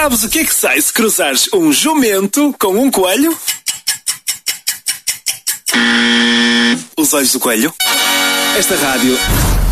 Sabes o que é que sai se cruzares um jumento com um coelho? Os olhos do coelho. Esta rádio